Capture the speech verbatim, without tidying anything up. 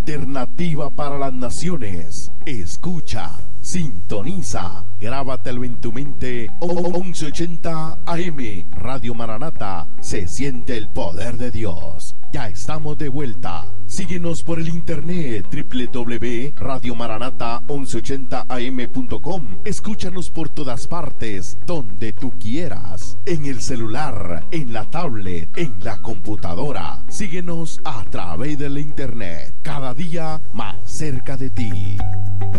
alternativa para las naciones. Escucha, sintoniza, grábatelo en tu mente. once ochenta A M, Radio Maranata. Se siente el poder de Dios. Ya estamos de vuelta. Síguenos por el internet doble u doble u doble u punto radio maranata once ochenta a m punto com. Escúchanos por todas partes, donde tú quieras. En el celular, en la tablet, en la computadora. Síguenos a través del internet. Cada día más cerca de ti.